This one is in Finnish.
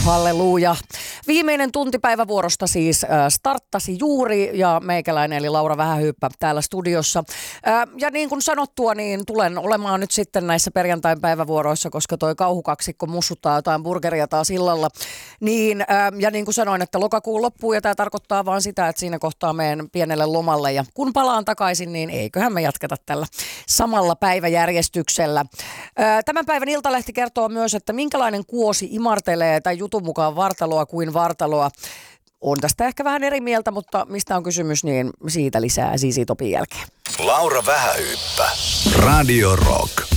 Halleluja. Viimeinen tunti päivävuorosta siis starttasi juuri ja meikäläinen eli Laura Vähähyyppä täällä studiossa. Ja niin kuin sanottua, niin tulen olemaan nyt sitten näissä perjantain päivävuoroissa, koska toi kauhukaksikko mussuttaa jotain burgeria taas illalla. Ja niin kuin sanoin, että lokakuun loppuu ja tämä tarkoittaa vaan sitä, että siinä kohtaa menen pienelle lomalle. Ja kun palaan takaisin, niin eiköhän me jatketa tällä samalla päiväjärjestyksellä. Tämän päivän Iltalehti kertoo myös, että minkälainen kuosi imartelee tai jutun mukaan vartaloa kuin vartaloa. On tästä ehkä vähän eri mieltä, mutta mistä on kysymys, niin siitä lisää Zizi Topin jälkeen. Laura Vähähyyppä. Radio Rock.